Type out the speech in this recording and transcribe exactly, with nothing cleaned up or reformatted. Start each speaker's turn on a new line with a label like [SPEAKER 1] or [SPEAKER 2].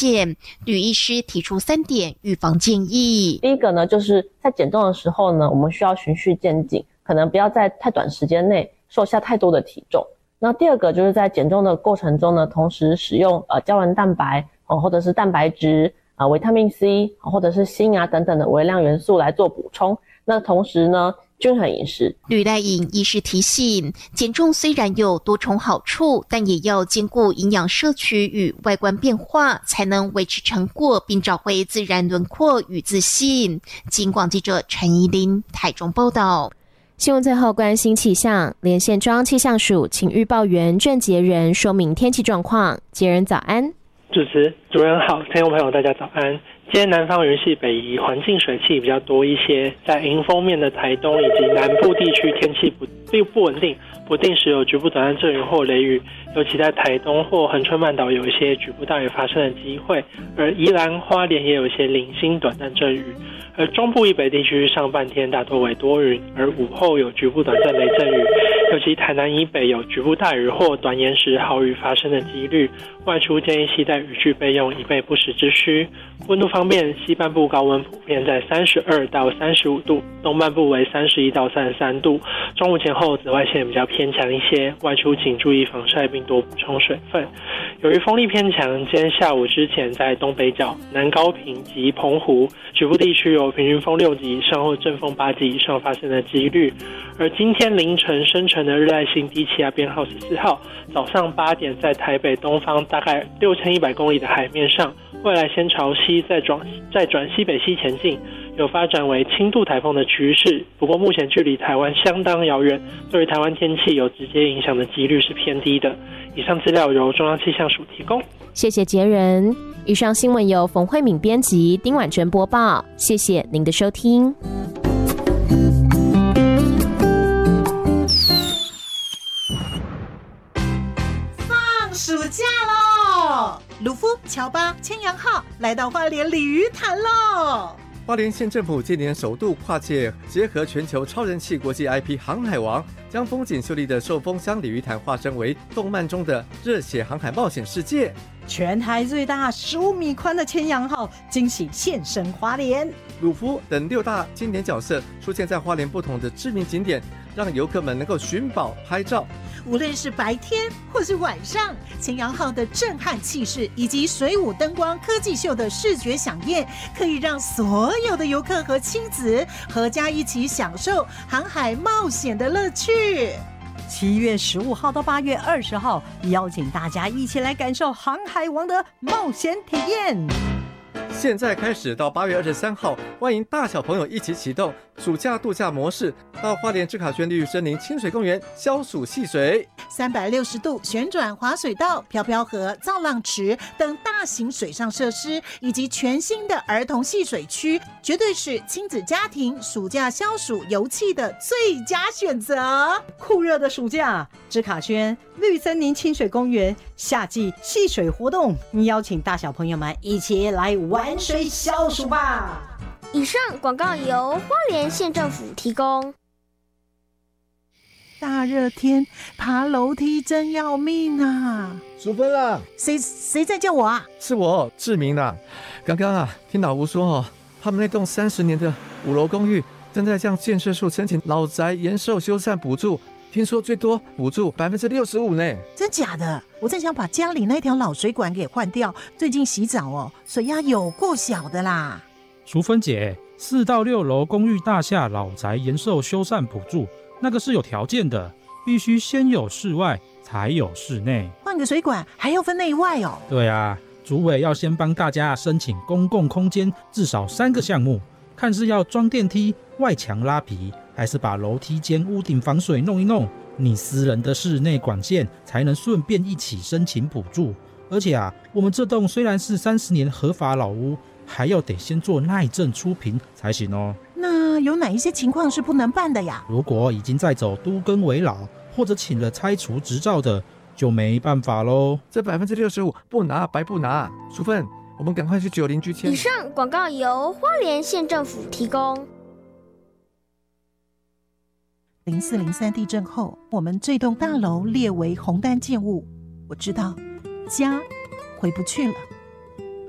[SPEAKER 1] 现。吕医师提出三点预防建议。
[SPEAKER 2] 第一个呢，就是在减重的时候呢，我们需要循序渐进，可能不要在太短时间内瘦下太多的体重。那第二个就是在减重的过程中呢，同时使用呃胶原蛋白、呃、或者是蛋白质、呃维他命 C、呃、或者是锌啊等等的微量元素来做补充。那同时呢，均衡饮食。
[SPEAKER 1] 吕赖颖医师提醒，减重虽然有多重好处，但也要兼顾营养摄取与外观变化，才能维持成果并找回自然轮廓与自信。警广记者陈怡琳台中报道。
[SPEAKER 3] 新闻最后关心气象，连线中央气象署请预报员郑杰仁说明天气状况。杰仁早安。
[SPEAKER 4] 主持主人好，听众朋友大家早安。今天南方云系北移，环境水汽比较多一些，在迎风面的台东以及南部地区天气不并不稳定，不定时有局部短暂阵雨或雷雨，尤其在台东或恒春半岛有一些局部大雨发生的机会，而宜兰花莲也有一些零星短暂阵雨。而中部以北地区上半天大多为多云，而午后有局部短暂雷阵雨，尤其台南以北有局部大雨或短延时豪雨发生的几率，外出建议携带雨具备用，以备不时之需。温度方面，西半部高温普遍在三十二到三十五度，东半部为三十一到三十三度。中午前后紫外线比较偏强一些，外出请注意防晒并多补充水分。由于风力偏强，今天下午之前在东北角、南高屏及澎湖局部地区有平均风六级以上或阵风八级以上发生的几率。而今天凌晨生成的热带性低气压编号十四号，早上八点在台北东方大概六千一百公里的海面上，未来先朝西再转再转西北西前进，有发展为轻度台风的趋势。不过目前距离台湾相当遥远，对于台湾天气有直接影响的几率是偏低的。以上资料由中央气象署提供。
[SPEAKER 3] 谢谢杰仁。以上新闻由冯慧敏编辑，丁婉珍播报。谢谢您的收听。
[SPEAKER 5] 放暑假喽！鲁夫、乔巴、千阳号来到花莲鲤鱼潭喽！
[SPEAKER 6] 花莲县政府今年首度跨界结合全球超人气国际 I P 航海王，将风景秀丽的寿丰乡鲤鱼潭化身为动漫中的热血航海冒险世界。
[SPEAKER 5] 全台最大十五米宽的千阳号惊喜现身花莲，
[SPEAKER 6] 鲁夫等六大经典角色出现在花莲不同的知名景点，让游客们能够寻宝拍照。
[SPEAKER 5] 无论是白天或是晚上，千阳号的震撼气势以及水舞灯光科技秀的视觉飨宴，可以让所有的游客和亲子合家一起享受航海冒险的乐趣。
[SPEAKER 7] 七月十五号到八月二十号，邀请大家一起来感受航海王的冒险体验。
[SPEAKER 6] 现在开始到八月二十三号，欢迎大小朋友一起启动暑假度假模式，到花莲智卡轩绿屿森林清水公园消暑戏水，
[SPEAKER 5] 三百六十度旋转滑水道、飘飘河、造浪池等大型水上设施，以及全新的儿童戏水区，绝对是亲子家庭暑假消暑游憩的最佳选择。
[SPEAKER 7] 酷热的暑假，智卡轩绿森林清水公园夏季戏水活动，邀请大小朋友们一起来玩水消暑吧。
[SPEAKER 8] 以上广告由花莲县政府提供。
[SPEAKER 5] 大热天爬楼梯真要命啊！
[SPEAKER 6] 淑芬啊，
[SPEAKER 5] 谁谁在叫我啊？
[SPEAKER 6] 是我志明啊。刚刚啊，听老吴说哦，他们那栋三十年的五楼公寓正在向建设署申请老宅延寿修缮补助，听说最多补助百分之六十五呢。
[SPEAKER 5] 真假的？我正想把家里那条老水管给换掉，最近洗澡哦，水压有够小的啦。
[SPEAKER 9] 淑芬姐，四到六楼公寓大厦老宅延寿修缮补助，那个是有条件的，必须先有室外才有室内。
[SPEAKER 5] 换个水管还要分内外哦？
[SPEAKER 9] 对啊，主委要先帮大家申请公共空间至少三个项目，看是要装电梯、外墙拉皮，还是把楼梯间屋顶防水弄一弄，你私人的室内管线才能顺便一起申请补助。而且啊，我们这栋虽然是三十年合法老屋，还要得先做耐震初评才行哦。
[SPEAKER 5] 那有哪一些情况是不能办的呀？
[SPEAKER 9] 如果已经在走都更危老，或者请了拆除执照的，就没办法咯。
[SPEAKER 6] 这百分之六十五不拿白不拿。淑芬，我们赶快去九邻居签。
[SPEAKER 8] 以上广告由花莲县政府提供。
[SPEAKER 5] 零四零三地震后，我们这栋大楼列为红单建物。我知道，家回不去了。